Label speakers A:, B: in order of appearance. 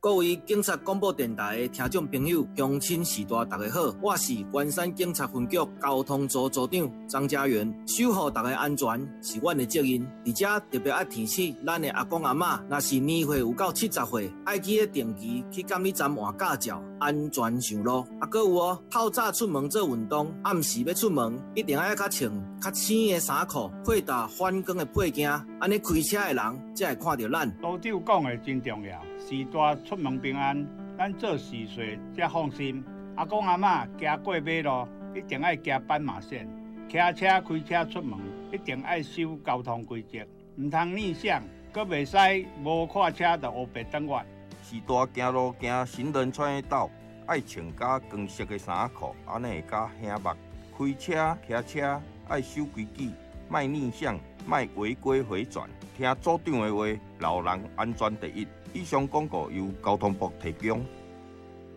A: 各位警察广播电台的听众朋友、乡亲士大大家好，我是关山警察分局交通组组长张家元。守护大家安全是阮的责任，而且特别爱提醒咱的阿公阿嬷，若是年岁有到70岁，爱记得定期去监理站换驾照，安全上路。搁有哦，透早出门做运动，暗时要出门一定爱较穿较青的衫裤，配搭反光的配件，安尼开车的人才会看到咱。
B: 组长讲的真重要，时大出门平安，咱做事岁才放心。阿公阿嬷行过马路，一定爱行斑马线；骑车开车出门，一定爱守交通规则，唔通逆向，阁袂使无看车就黑白等我。
C: 时大行路行行人穿的道，爱穿加光色的衫裤，安尼会较显目。开车骑车爱守规矩，莫逆向，莫违规回转。听组长的话，老人安全第一。以上广告由交通部提供。